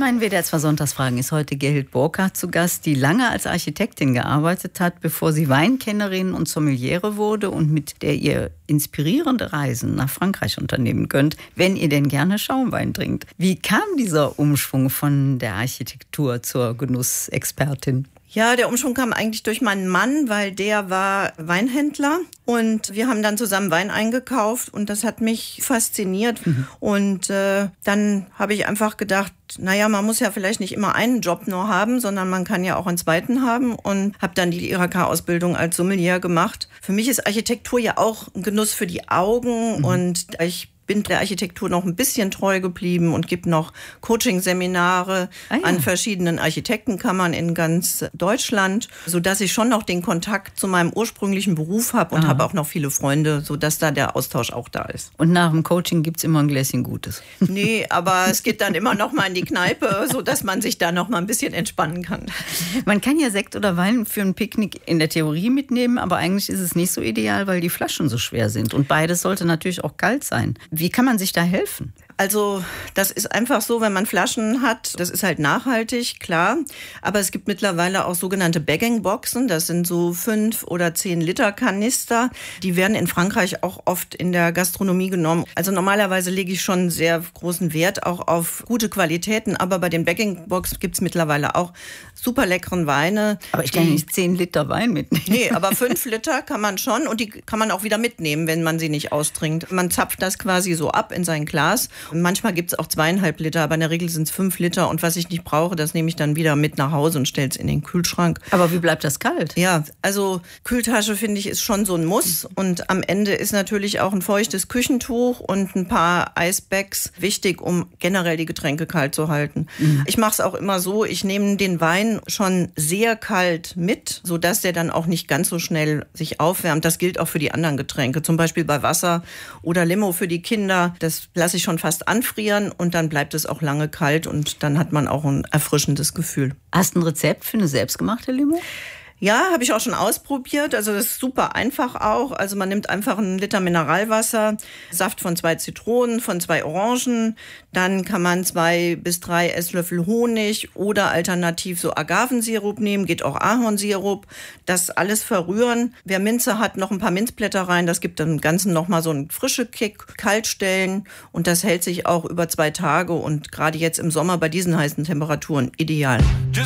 meinen WDR2 Sonntagsfragen ist heute Gerhild Burkhardt zu Gast, die lange als Architektin gearbeitet hat, bevor sie Weinkennerin und Sommeliere wurde und mit der ihr inspirierende Reisen nach Frankreich unternehmen könnt, wenn ihr denn gerne Schaumwein trinkt. Wie kam dieser Umschwung von der Architektur zur Genussexpertin? Ja, der Umschwung kam eigentlich durch meinen Mann, weil der war Weinhändler und wir haben dann zusammen Wein eingekauft und das hat mich fasziniert. Und dann habe ich einfach gedacht, naja, man muss ja vielleicht nicht immer einen Job nur haben, sondern man kann ja auch einen zweiten haben und habe dann die IHK-Ausbildung als Sommelier gemacht. Für mich ist Architektur ja auch ein Genuss für die Augen und ich bin der Architektur noch ein bisschen treu geblieben und gebe noch Coaching-Seminare an verschiedenen Architektenkammern in ganz Deutschland, sodass ich schon noch den Kontakt zu meinem ursprünglichen Beruf habe und habe auch noch viele Freunde, sodass da der Austausch auch da ist. Und nach dem Coaching gibt's immer ein Gläschen Gutes? Nee, aber es geht dann immer noch mal in die Kneipe, sodass man sich da noch mal ein bisschen entspannen kann. Man kann ja Sekt oder Wein für ein Picknick in der Theorie mitnehmen, aber eigentlich ist es nicht so ideal, weil die Flaschen so schwer sind. Und beides sollte natürlich auch kalt sein. Wie kann man sich da helfen? Also das ist einfach so, wenn man Flaschen hat, das ist halt nachhaltig, klar. Aber es gibt mittlerweile auch sogenannte Bagging-Boxen. Das sind so 5 oder 10 Liter Kanister. Die werden in Frankreich auch oft in der Gastronomie genommen. Also normalerweise lege ich schon sehr großen Wert auch auf gute Qualitäten. Aber bei den Bagging-Boxen gibt es mittlerweile auch super leckeren Weine. Aber ich kann nicht 10 Liter Wein mitnehmen. Nee, aber 5 Liter kann man schon und die kann man auch wieder mitnehmen, wenn man sie nicht austrinkt. Man zapft das quasi so ab in sein Glas. Und manchmal gibt es auch 2,5 Liter, aber in der Regel sind es 5 Liter. Und was ich nicht brauche, das nehme ich dann wieder mit nach Hause und stelle es in den Kühlschrank. Aber wie bleibt das kalt? Ja, also Kühltasche, finde ich, ist schon so ein Muss. Und am Ende ist natürlich auch ein feuchtes Küchentuch und ein paar Eisbags wichtig, um generell die Getränke kalt zu halten. Ich mache es auch immer so, ich nehme den Wein schon sehr kalt mit, sodass der dann auch nicht ganz so schnell sich aufwärmt. Das gilt auch für die anderen Getränke, zum Beispiel bei Wasser oder Limo für die Kinder. Das lasse ich schon fast anfrieren und dann bleibt es auch lange kalt und dann hat man auch ein erfrischendes Gefühl. Hast du ein Rezept für eine selbstgemachte Limo? Ja, habe ich auch schon ausprobiert. Also das ist super einfach auch. Also man nimmt einfach 1 Liter Mineralwasser, Saft von 2 Zitronen, von 2 Orangen. Dann kann man 2 bis 3 Esslöffel Honig oder alternativ so Agavensirup nehmen, geht auch Ahornsirup. Das alles verrühren. Wer Minze hat, noch ein paar Minzblätter rein. Das gibt dann im Ganzen nochmal so einen frischen Kick. Kalt stellen und das hält sich auch über 2 Tage und gerade jetzt im Sommer bei diesen heißen Temperaturen ideal.